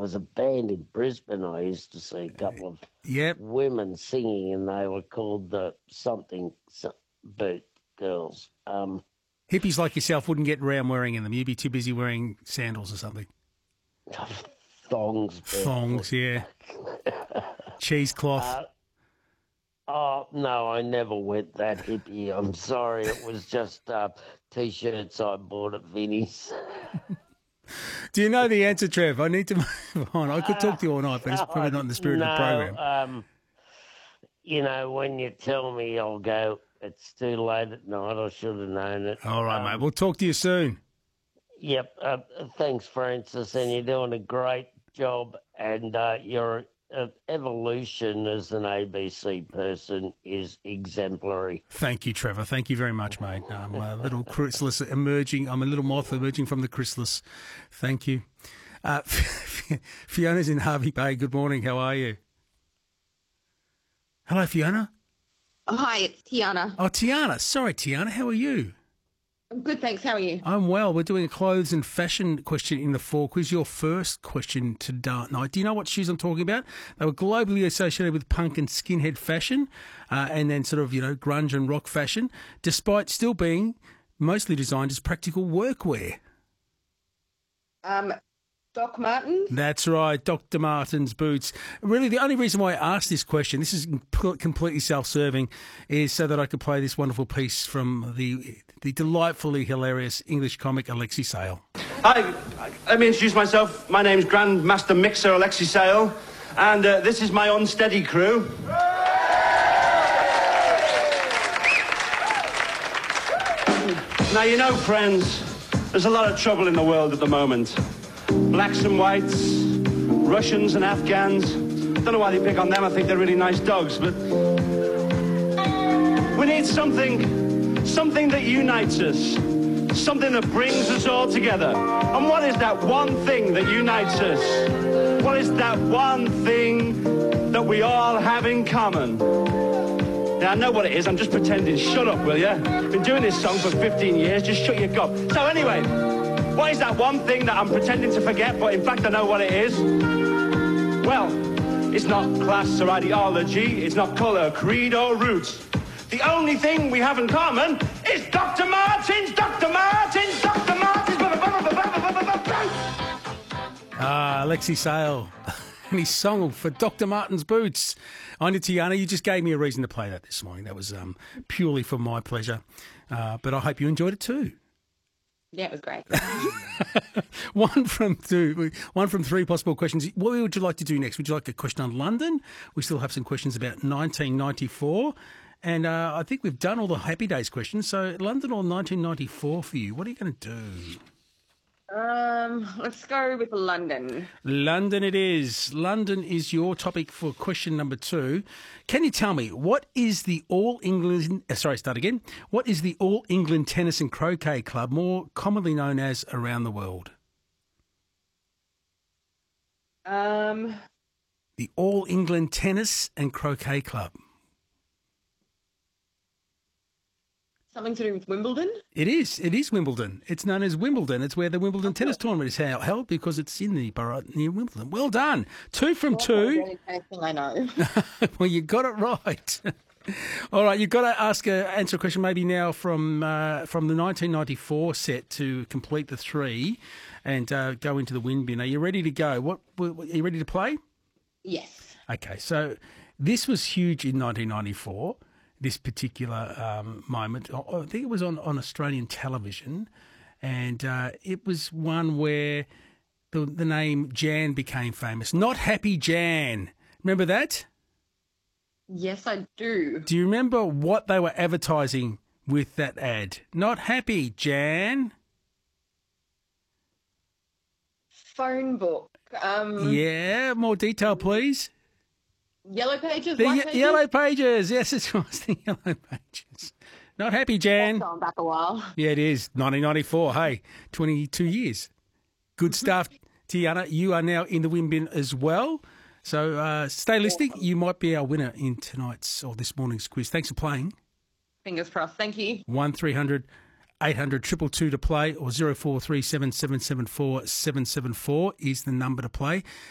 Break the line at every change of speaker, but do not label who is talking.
was a band in Brisbane. I used to see a couple of
Yep.
women singing, and they were called the boot girls.
Hippies like yourself wouldn't get around wearing in them. You'd be too busy wearing sandals or something.
Thongs.
Thongs, yeah. Cheesecloth.
Oh, no, I never went that hippie. I'm sorry. It was just T-shirts I bought at Vinnie's.
Do you know the answer, Trev? I need to move on. I could talk to you all night, but it's probably not in the spirit of the program.
When you tell me, I'll go, it's too late at night. I should have known it.
All right, mate. We'll talk to you soon.
Yep. Thanks, Francis, and you're doing a great job, and your evolution as an ABC person is exemplary.
Thank you, Trevor. Thank you very much, mate. I'm a little chrysalis emerging. I'm a little moth emerging from the chrysalis. Thank you. Fiona's in Hervey Bay. Good morning. How are you? Hello, Fiona.
Oh, hi, it's Tiana.
Oh, Tiana. Sorry, Tiana. How are you?
I'm good, thanks. How are you?
I'm well. We're doing a clothes and fashion question in the 4 quiz. Your first question tonight. Do you know what shoes I'm talking about? They were globally associated with punk and skinhead fashion, and then sort of, grunge and rock fashion, despite still being mostly designed as practical workwear.
Doc Martens?
That's right, Dr. Martens boots. Really, the only reason why I asked this question, this is completely self-serving, is so that I could play this wonderful piece from the delightfully hilarious English comic Alexi Sale.
Hi, let me introduce myself. My name's Grandmaster Mixer Alexi Sale, and this is my unsteady crew. Now, friends, there's a lot of trouble in the world at the moment. Blacks and whites, Russians and Afghans. Don't know why they pick on them. I think they're really nice dogs, but we need something that unites us, something that brings us all together. And what is that one thing that unites us? What is that one thing that we all have in common? Now, I know what it is. I'm just pretending. Shut up, will you? Been doing this song for 15 years. Just shut your gob. So anyway, what is that one thing that I'm pretending to forget, but in fact I know what it is? Well, it's not class or ideology, it's not colour, creed or roots. The only thing we have in common is Dr. Martens, Dr. Martens, Dr. Martens.
Alexi Sale and his song for Dr. Martens boots. I know, Tiana, you just gave me a reason to play that this morning. That was purely for my pleasure, but I hope you enjoyed it too.
Yeah, it was great.
One from 3 possible questions. What would you like to do next? Would you like a question on London? We still have some questions about 1994. And I think we've done all the Happy Days questions. So London or 1994 for you? What are you going to do?
Let's go with London.
London it is. London is your topic for question number 2. Can you tell me, what is the All England... start again. What is the All England Tennis and Croquet Club, more commonly known as around the world? The All England Tennis and Croquet Club.
Something to do with Wimbledon?
It is. It is Wimbledon. It's known as Wimbledon. It's where the Wimbledon tennis tournament is held because it's in the borough near Wimbledon. Well done. 2 from 2.
That's the only thing I know.
Well, you got it right. All right, you've got to answer a question maybe now from the 1994 set to complete the 3 and go into the win bin. Are you ready to go? Are you ready to play?
Yes.
Okay, so this was huge in 1994. This particular moment, I think it was on Australian television, and it was one where the name Jan became famous. Not Happy Jan. Remember that?
Yes, I do.
Do you remember what they were advertising with that ad? Not Happy Jan.
Phone book.
Yeah, more detail, please.
Yellow Pages?
The
White Pages?
Yellow Pages. Yes, it was the Yellow Pages. Not Happy Jan.
That's going back a while.
Yeah, it is. 1994. Hey, 22 years. Good stuff. Tiana, you are now in the win bin as well. So stay listening. You might be our winner in tonight's or this morning's quiz. Thanks for playing.
Fingers crossed. Thank you.
1300 800 222 to play, or 0437 774 774 is the number to play.